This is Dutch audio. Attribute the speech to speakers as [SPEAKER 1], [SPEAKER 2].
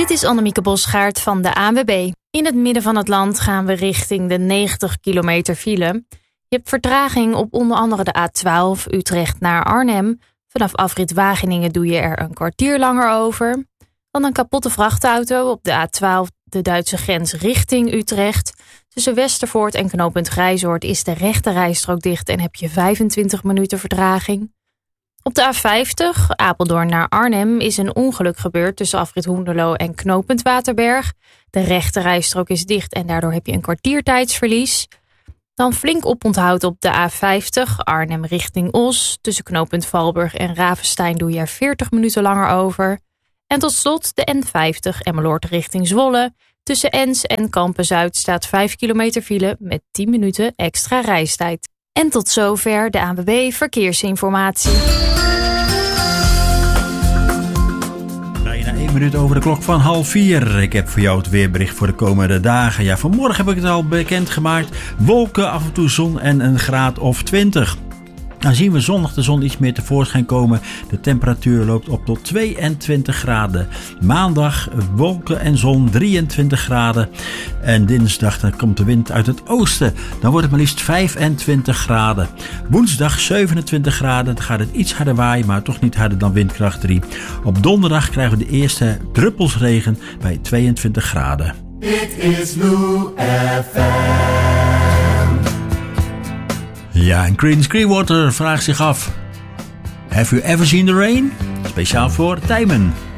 [SPEAKER 1] Dit is Annemieke Bosgaard van de ANWB. In het midden van het land gaan we richting de 90 kilometer file. Je hebt vertraging op onder andere de A12 Utrecht naar Arnhem. Vanaf afrit Wageningen doe je er een kwartier langer over. Dan een kapotte vrachtauto op de A12 de Duitse grens richting Utrecht. Tussen Westervoort en knooppunt Grijzoord is de rechte rijstrook dicht en heb je 25 minuten vertraging. Op de A50 Apeldoorn naar Arnhem is een ongeluk gebeurd tussen afrit Hoenderloo en knooppunt Waterberg. De rechte rijstrook is dicht en daardoor heb je een kwartiertijdsverlies. Dan flink oponthoud op de A50 Arnhem richting Os. Tussen knooppunt Valburg en Ravenstein doe je er 40 minuten langer over. En tot slot de N50 Emmeloord richting Zwolle. Tussen Ens en Kampen-Zuid staat 5 kilometer file met 10 minuten extra reistijd. En tot zover de ANWB Verkeersinformatie.
[SPEAKER 2] Bijna 1 minuut over de klok van 3:30. Ik heb voor jou het weerbericht voor de komende dagen. Ja, vanmorgen heb ik het al bekendgemaakt. Wolken, af en toe zon en een graad of 20. Dan zien we zondag de zon iets meer tevoorschijn komen. De temperatuur loopt op tot 22 graden. Maandag wolken en zon 23 graden. En dinsdag dan komt de wind uit het oosten. Dan wordt het maar liefst 25 graden. Woensdag 27 graden. Dan gaat het iets harder waaien, maar toch niet harder dan windkracht 3. Op donderdag krijgen we de eerste druppels regen bij 22 graden.
[SPEAKER 3] Dit is Lou FM.
[SPEAKER 2] Ja, en Creedence Clearwater vraagt zich af: Have you ever seen the rain? Speciaal voor Tijmen.